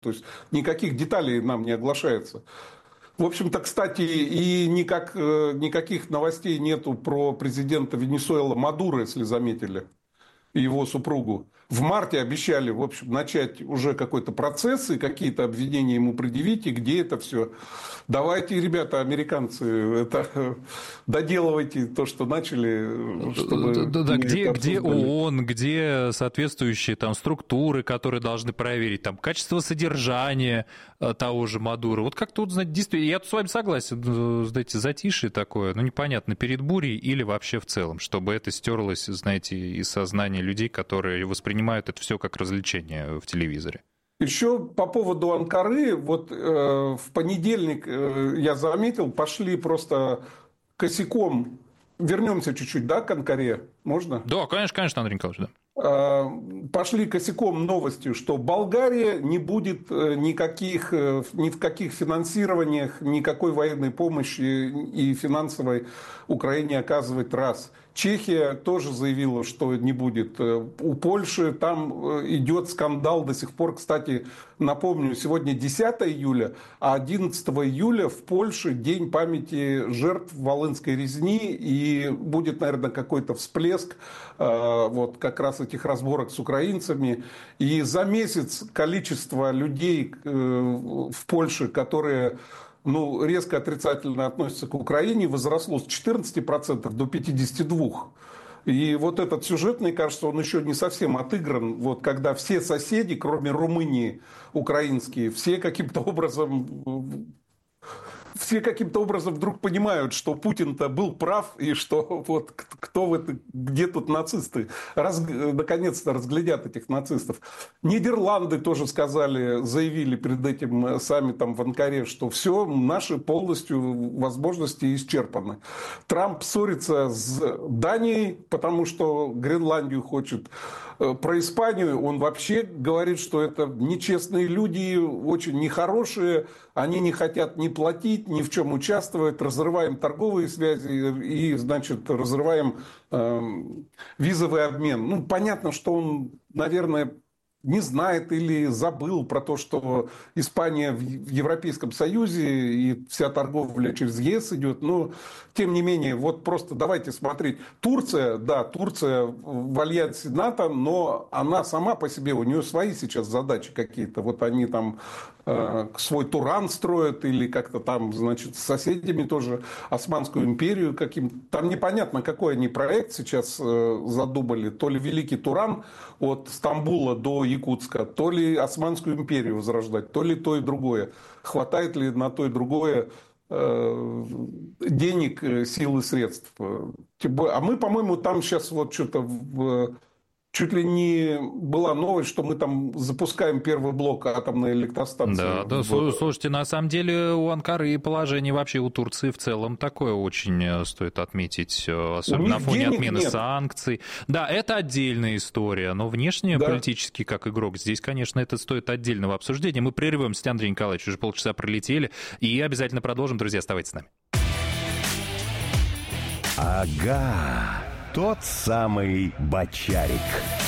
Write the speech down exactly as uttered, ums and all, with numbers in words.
То есть никаких деталей нам не оглашается. В общем-то, кстати, и никак, никаких новостей нету про президента Венесуэлы Мадуро, если заметили, и его супругу. В марте обещали, в общем, начать уже какой-то процесс и какие-то обвинения ему предъявить, и где это все. Давайте, ребята, американцы, это, доделывайте то, что начали, чтобы... Да, да, где, где ООН, где соответствующие там структуры, которые должны проверить там качество содержания того же Мадуро. Вот как-то, вот, знаете, действительно, я тут с вами согласен, знаете, затишье такое, ну, непонятно, перед бурей или вообще в целом, чтобы это стерлось, знаете, из сознания людей, которые воспринимают это все как развлечение в телевизоре. Еще по поводу Анкары, вот э, в понедельник, э, я заметил, пошли просто косяком. Вернемся чуть-чуть, да, к Анкаре? Можно? Да, конечно, конечно, Андрей Николаевич, да. Пошли косяком новости, что Болгария не будет никаких, ни в каких финансированиях, никакой военной помощи и финансовой Украине оказывать, раз. Чехия тоже заявила, что не будет. У Польши там идет скандал до сих пор. Кстати, напомню, сегодня десятое июля, а одиннадцатого июля в Польше день памяти жертв Волынской резни. И будет, наверное, какой-то всплеск вот как раз этих разборок с украинцами. И за месяц количество людей в Польше, которые... ну, резко отрицательно относятся к Украине, возросло с четырнадцати процентов до пятидесяти двух процентов. И вот этот сюжет, мне кажется, он еще не совсем отыгран. Вот когда все соседи, кроме Румынии, украинские, все каким-то образом... Все каким-то образом вдруг понимают, что Путин-то был прав, и что вот кто в это, где тут нацисты, Раз, наконец-то разглядят этих нацистов. Нидерланды тоже сказали, заявили перед этим саммитом в Анкаре, что все, наши полностью возможности исчерпаны. Трамп ссорится с Данией, потому что Гренландию хочет. Про Испанию он вообще говорит, что это нечестные люди, очень нехорошие, они не хотят ни платить, ни в чем участвовать, разрываем торговые связи и, значит, разрываем э, визовый обмен. Ну, понятно, что он, наверное, не знает или забыл про то, что Испания в Европейском Союзе и вся торговля через ЕС идет. Но, тем не менее, вот просто давайте смотреть. Турция, да, Турция в альянсе НАТО, но она сама по себе, у нее свои сейчас задачи какие-то. Вот они там э, свой Туран строят или как-то там, значит, с соседями тоже Османскую империю каким-то. Там непонятно, какой они проект сейчас э, задумали. То ли Великий Туран от Стамбула до Якутска, то ли Османскую империю возрождать, то ли то и другое. Хватает ли на то и другое э, денег, сил и средств? А мы, по-моему, там сейчас вот что-то в... Чуть ли не была новость, что мы там запускаем первый блок атомной электростанции. Да, да, в... слушайте, на самом деле у Анкары положение вообще у Турции в целом такое очень стоит отметить, особенно на фоне отмены нет. санкций. Да, это отдельная история, но внешнеполитически, да. как игрок, здесь, конечно, это стоит отдельного обсуждения. Мы прерываемся, Андрей Николаевич, уже полчаса пролетели, и обязательно продолжим. Друзья, оставайтесь с нами. Ага. Тот самый Бочарик.